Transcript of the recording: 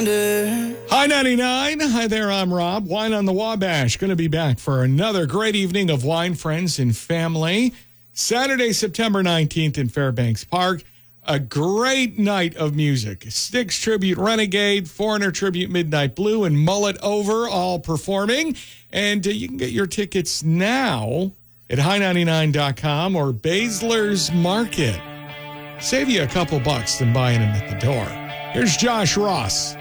Hi 99. Hi there, I'm Rob. Wine on the Wabash. Going to be back for another great evening of wine, friends, and family. Saturday, September 19th in Fairbanks Park. A great night of music. Styx Tribute Renegade, Foreigner Tribute Midnight Blue, and Mullet Over all performing. And you can get your tickets now at high99.com or Baszler's Market. Save you a couple bucks than buying them at the door. Here's Josh Ross.